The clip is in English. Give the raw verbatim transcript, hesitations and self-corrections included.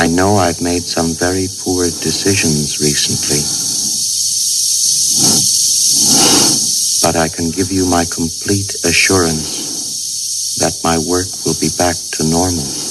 I know I've made some very poor decisions recently. But I can give you my complete assurance that my work will be back to normal.